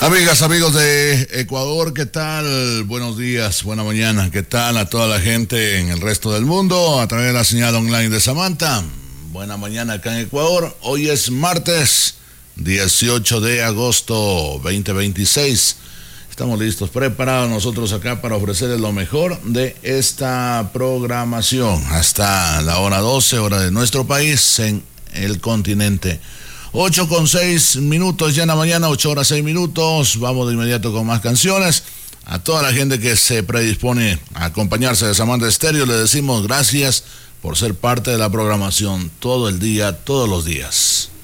Amigas, amigos de Ecuador, ¿qué tal? Buenos días, buena mañana. ¿Qué tal a toda la gente en el resto del mundo a través de la señal online de Samantha? Buena mañana acá en Ecuador. Hoy es martes 18 de agosto 2026. Estamos listos, preparados nosotros acá para ofrecerles lo mejor de esta programación hasta la hora 12, hora de nuestro país en el continente. 8:06 ya en la mañana, 8:06. Vamos de inmediato con más canciones. A toda la gente que se predispone a acompañarse de Samantha Estéreo, le decimos gracias por ser parte de la programación todo el día, todos los días.